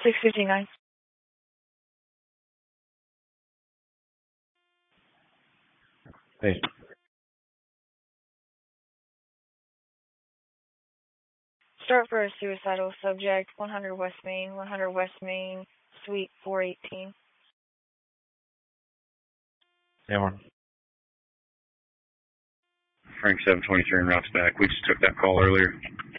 659. Hey. Start for a suicidal subject, 100 West Main, Suite 418. Amron. Frank 723 and routes back. We just took that call earlier.